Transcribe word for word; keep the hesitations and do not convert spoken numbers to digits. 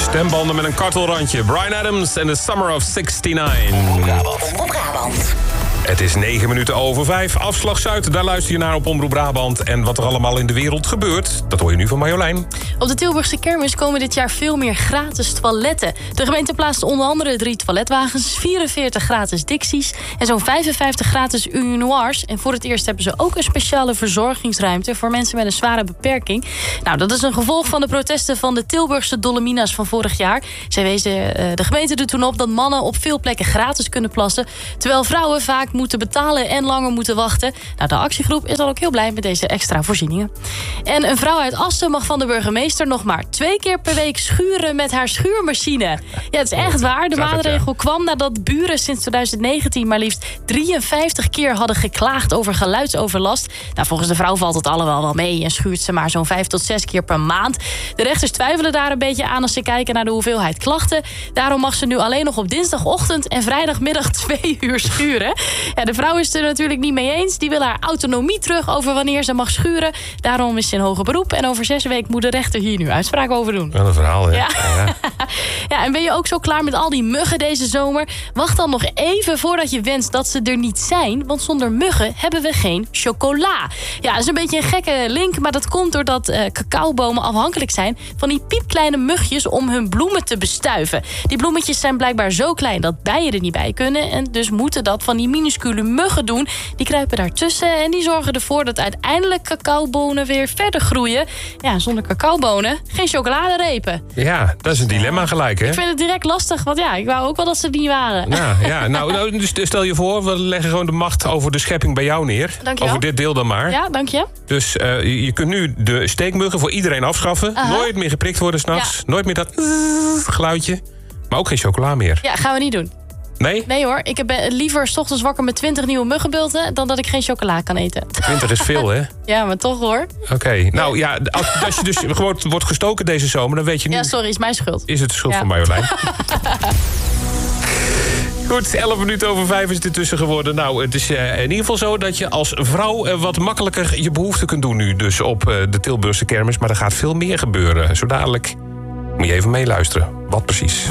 Stembanden met een kartelrandje. Bryan Adams en The Summer of zesennegentig. Omroep Brabant. Omroep Brabant. Het is negen minuten over vijf. Afslag Zuid, daar luister je naar op Omroep Brabant. En wat er allemaal in de wereld gebeurt, dat hoor je nu van Marjolein. Op de Tilburgse kermis komen dit jaar veel meer gratis toiletten. De gemeente plaatst onder andere drie toiletwagens, vierenveertig gratis Dixies en zo'n vijfenvijftig gratis urinoirs. En voor het eerst hebben ze ook een speciale verzorgingsruimte voor mensen met een zware beperking. Nou, dat is een gevolg van de protesten van de Tilburgse Dolomina's van vorig jaar. Zij wezen uh, de gemeente er toen op dat mannen op veel plekken gratis kunnen plassen, terwijl vrouwen vaak moeten betalen en langer moeten wachten. Nou, de actiegroep is dan ook heel blij met deze extra voorzieningen. En een vrouw uit Assen mag van de burgemeester nog maar twee keer per week schuren met haar schuurmachine. Ja, het is echt waar. De maatregel kwam nadat buren sinds twintig negentien maar liefst drieënvijftig keer hadden geklaagd over geluidsoverlast. Nou, volgens de vrouw valt het allemaal wel mee en schuurt ze maar zo'n vijf tot zes keer per maand. De rechters twijfelen daar een beetje aan als ze kijken naar de hoeveelheid klachten. Daarom mag ze nu alleen nog op dinsdagochtend en vrijdagmiddag twee uur schuren. Ja, de vrouw is het er natuurlijk niet mee eens. Die wil haar autonomie terug over wanneer ze mag schuren. Daarom is ze in hoger beroep. En over zes weken moet de rechter hier nu uitspraak over doen. Wat een verhaal, hè? Ja. Ja. Ja, en ben je ook zo klaar met al die muggen deze zomer? Wacht dan nog even voordat je wenst dat ze er niet zijn. Want zonder muggen hebben we geen chocola. Ja, dat is een beetje een gekke link. Maar dat komt doordat uh, cacaobomen afhankelijk zijn van die piepkleine mugjes om hun bloemen te bestuiven. Die bloemetjes zijn blijkbaar zo klein dat bijen er niet bij kunnen. En dus moeten dat van die minuscule muggen doen. Die kruipen daartussen en die zorgen ervoor dat uiteindelijk cacaobonen weer verder groeien. Ja, zonder cacaobonen geen chocoladerepen. Ja, dat is een dilemma gelijk, hè? Ik vind het direct lastig, want ja, ik wou ook wel dat ze er niet waren. Ja, ja. Nou, nou, dus stel je voor, we leggen gewoon de macht over de schepping bij jou neer. Dank je wel. Over dit deel dan maar. Ja, dank je. Dus uh, je, je kunt nu de steekmuggen voor iedereen afschaffen. Uh-huh. Nooit meer geprikt worden s'nachts. Ja. Nooit meer dat geluidje. Maar ook geen chocola meer. Ja, gaan we niet doen. Nee? Nee hoor, ik ben liever 's ochtends wakker met twintig nieuwe muggenbulten dan dat ik geen chocola kan eten. twintig is veel, hè? Ja, maar toch hoor. Oké, okay. Nou ja, als, als je dus gewoon wordt gestoken deze zomer, dan weet je niet... Ja, sorry, is mijn schuld. Is het de schuld ja. van Marjolein? Goed, elf minuten over vijf is het intussen geworden. Nou, het is uh, in ieder geval zo dat je als vrouw uh, wat makkelijker je behoefte kunt doen nu. Dus op uh, de Tilburgse kermis. Maar er gaat veel meer gebeuren. Zo dadelijk moet je even meeluisteren. Wat precies?